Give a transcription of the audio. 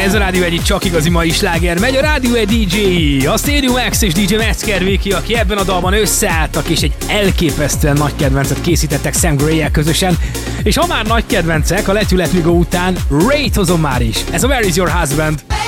Ez a Rádió egyik csak igazi mai sláger. Megy a Rádió egy DJ, a Stadium X és DJ Metzger Viki, aki ebben a dalban összeálltak, és egy elképesztően nagy kedvencet készítettek Sam Gray-jel közösen. És ha már nagy kedvencek, a Let You Let Me Go után Ray-t hozom már is. Ez a Where Is Your Husband?